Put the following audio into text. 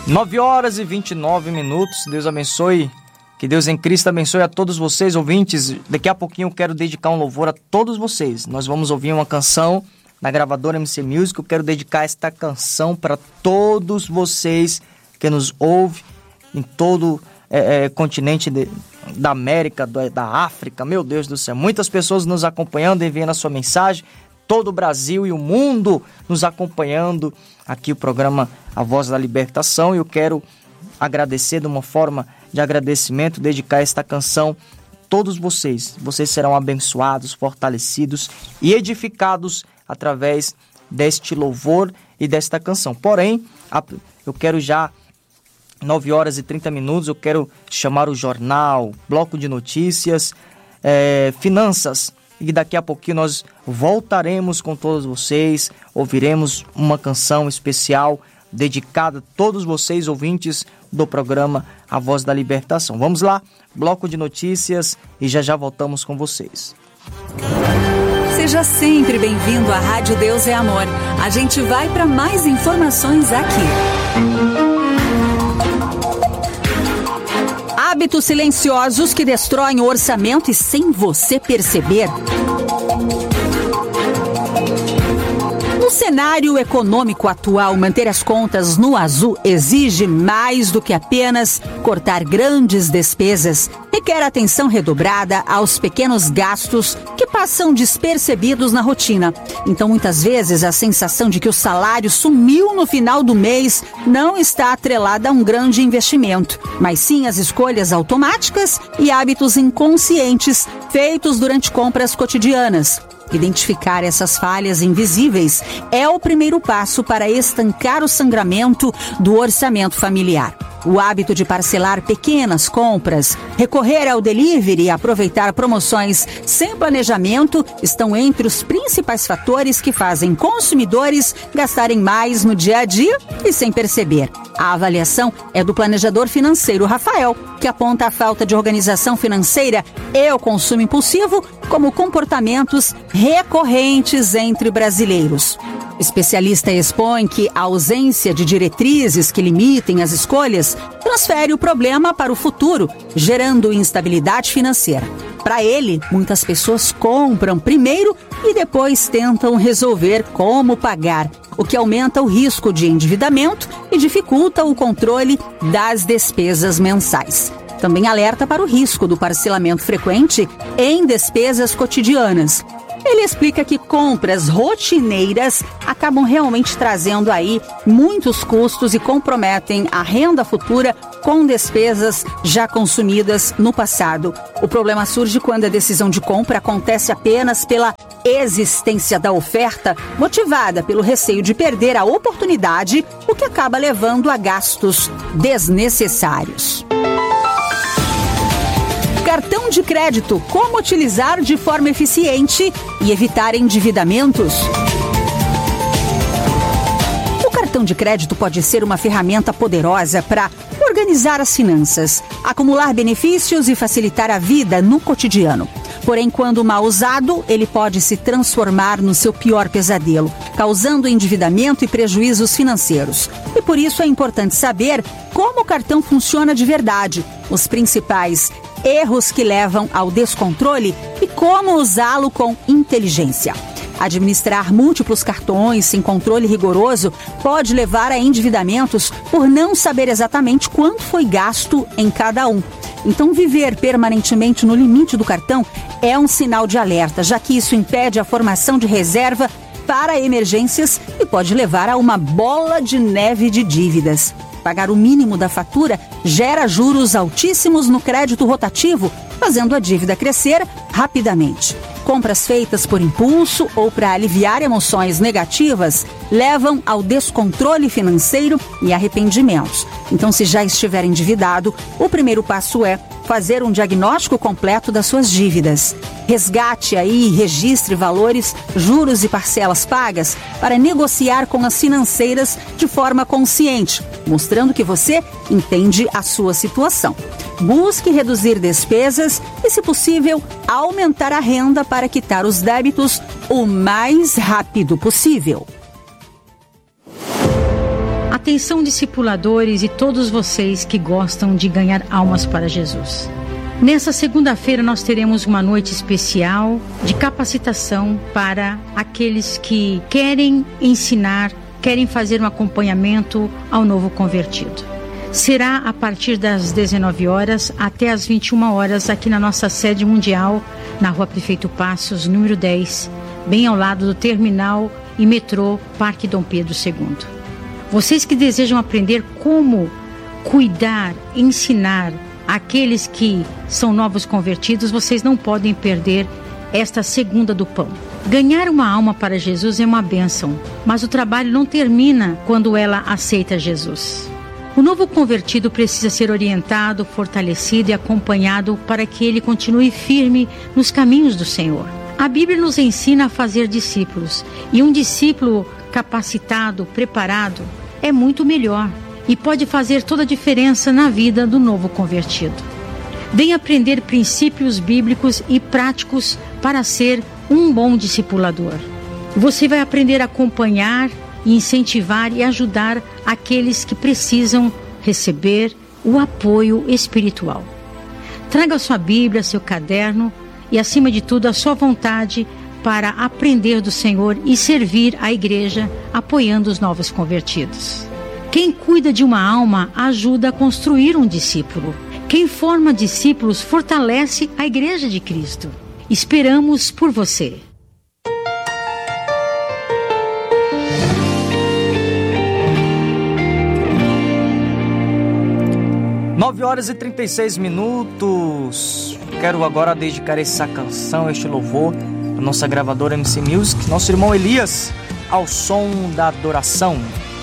9h29. Deus abençoe. Que Deus em Cristo abençoe a todos vocês, ouvintes. Daqui a pouquinho eu quero dedicar um louvor a todos vocês. Nós vamos ouvir uma canção na gravadora MC Music. Eu quero dedicar esta canção para todos vocês que nos ouvem em todo continente da América, da África. Meu Deus do céu, muitas pessoas nos acompanhando, enviando a sua mensagem. Todo o Brasil e o mundo nos acompanhando aqui o programa A Voz da Libertação. E eu quero agradecer de uma forma de agradecimento, dedicar esta canção a todos vocês. Vocês serão abençoados, fortalecidos e edificados através deste louvor e desta canção. Porém, eu quero já 9h30, eu quero chamar o jornal, bloco de notícias, finanças. E daqui a pouquinho nós voltaremos com todos vocês, ouviremos uma canção especial dedicada a todos vocês, ouvintes do programa A Voz da Libertação. Vamos lá, bloco de notícias e já voltamos com vocês. Seja sempre bem-vindo à Rádio Deus é Amor. A gente vai para mais informações aqui. Hábitos silenciosos que destroem o orçamento e sem você perceber. No cenário econômico atual, manter as contas no azul exige mais do que apenas cortar grandes despesas. Requer atenção redobrada aos pequenos gastos que passam despercebidos na rotina. Então, muitas vezes, a sensação de que o salário sumiu no final do mês não está atrelada a um grande investimento, mas sim às escolhas automáticas e hábitos inconscientes feitos durante compras cotidianas. Identificar essas falhas invisíveis é o primeiro passo para estancar o sangramento do orçamento familiar. O hábito de parcelar pequenas compras, recorrer ao delivery e aproveitar promoções sem planejamento estão entre os principais fatores que fazem consumidores gastarem mais no dia a dia e sem perceber. A avaliação é do planejador financeiro Rafael, que aponta a falta de organização financeira e o consumo impulsivo como comportamentos recorrentes entre brasileiros. O especialista expõe que a ausência de diretrizes que limitem as escolhas transfere o problema para o futuro, gerando instabilidade financeira. Para ele, muitas pessoas compram primeiro e depois tentam resolver como pagar, o que aumenta o risco de endividamento e dificulta o controle das despesas mensais. Também alerta para o risco do parcelamento frequente em despesas cotidianas. Ele explica que compras rotineiras acabam realmente trazendo aí muitos custos e comprometem a renda futura com despesas já consumidas no passado. O problema surge quando a decisão de compra acontece apenas pela existência da oferta, motivada pelo receio de perder a oportunidade, o que acaba levando a gastos desnecessários. Cartão de crédito, como utilizar de forma eficiente e evitar endividamentos? O cartão de crédito pode ser uma ferramenta poderosa para organizar as finanças, acumular benefícios e facilitar a vida no cotidiano. Porém, quando mal usado, ele pode se transformar no seu pior pesadelo, causando endividamento e prejuízos financeiros. E por isso é importante saber como o cartão funciona de verdade, os principais erros que levam ao descontrole e como usá-lo com inteligência. Administrar múltiplos cartões sem controle rigoroso pode levar a endividamentos por não saber exatamente quanto foi gasto em cada um. Então, viver permanentemente no limite do cartão é um sinal de alerta, já que isso impede a formação de reserva para emergências e pode levar a uma bola de neve de dívidas. Pagar o mínimo da fatura gera juros altíssimos no crédito rotativo, fazendo a dívida crescer rapidamente. Compras feitas por impulso ou para aliviar emoções negativas levam ao descontrole financeiro e arrependimentos. Então, se já estiver endividado, o primeiro passo é fazer um diagnóstico completo das suas dívidas. Resgate aí e registre valores, juros e parcelas pagas para negociar com as financeiras de forma consciente, mostrando que você entende a sua situação. Busque reduzir despesas e, se possível, aumentar a renda para quitar os débitos o mais rápido possível. Atenção, discipuladores e todos vocês que gostam de ganhar almas para Jesus. Nessa segunda-feira nós teremos uma noite especial de capacitação para aqueles que querem ensinar, querem fazer um acompanhamento ao novo convertido. Será a partir das 19 horas até as 21 horas aqui na nossa sede mundial, na Rua Prefeito Passos, número 10, bem ao lado do terminal e metrô Parque Dom Pedro II. Vocês que desejam aprender como cuidar, ensinar aqueles que são novos convertidos, vocês não podem perder esta segunda do pão. Ganhar uma alma para Jesus é uma bênção, mas o trabalho não termina quando ela aceita Jesus. O novo convertido precisa ser orientado, fortalecido e acompanhado para que ele continue firme nos caminhos do Senhor. A Bíblia nos ensina a fazer discípulos, e um discípulo capacitado, preparado, é muito melhor e pode fazer toda a diferença na vida do novo convertido. Venha aprender princípios bíblicos e práticos para ser um bom discipulador. Você vai aprender a acompanhar, incentivar e ajudar aqueles que precisam receber o apoio espiritual. Traga sua Bíblia, seu caderno e, acima de tudo, a sua vontade para aprender do Senhor e servir a igreja, apoiando os novos convertidos. Quem cuida de uma alma ajuda a construir um discípulo. Quem forma discípulos fortalece a igreja de Cristo. Esperamos por você. 9 horas e 36 minutos. Quero agora dedicar essa canção, este louvor, a nossa gravadora MC Music, nosso irmão Elias, ao som da adoração.